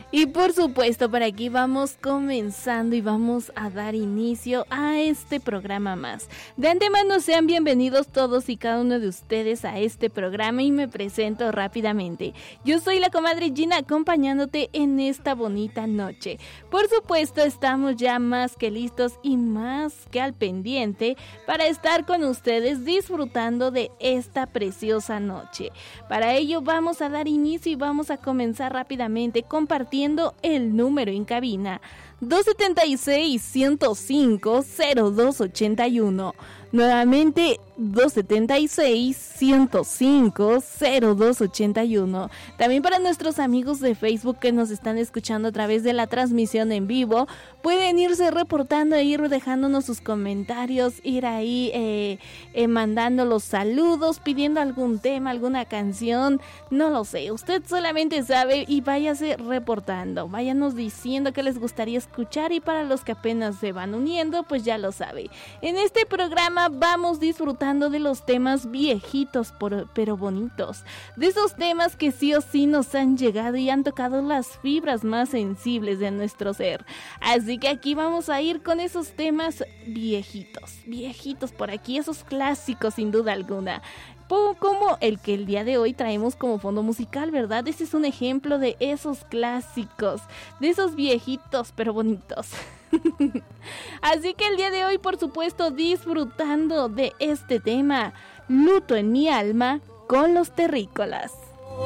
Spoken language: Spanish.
Y por supuesto, por aquí vamos comenzando y vamos a dar inicio a este programa más. De antemano sean bienvenidos todos y cada uno de ustedes a este programa y me presento rápidamente. Yo soy la comadre Gina acompañándote en esta bonita noche. Por supuesto, estamos ya más que listos y más que al pendiente para estar con ustedes disfrutando de esta preciosa noche. Para ello vamos a dar inicio y vamos a comenzar rápidamente compartiendo el número en cabina 276-105-0281. Nuevamente 276-105-0281. También para nuestros amigos de Facebook que nos están escuchando a través de la transmisión en vivo, pueden irse reportando e ir dejándonos sus comentarios, ir ahí mandando los saludos, pidiendo algún tema, alguna canción, no lo sé, usted solamente sabe y váyase reportando, váyanos diciendo qué les gustaría escuchar y para los que apenas se van uniendo, pues ya lo sabe. En este programa vamos disfrutando de los temas viejitos pero bonitos, de esos temas que sí o sí nos han llegado y han tocado las fibras más sensibles de nuestro ser. Así que aquí vamos a ir con esos temas viejitos por aquí, esos clásicos sin duda alguna. Como el que el día de hoy traemos como fondo musical, ¿verdad? Ese es un ejemplo de esos clásicos, de esos viejitos pero bonitos. Así que el día de hoy, por supuesto, disfrutando de este tema, Luto en mi alma, con los Terrícolas.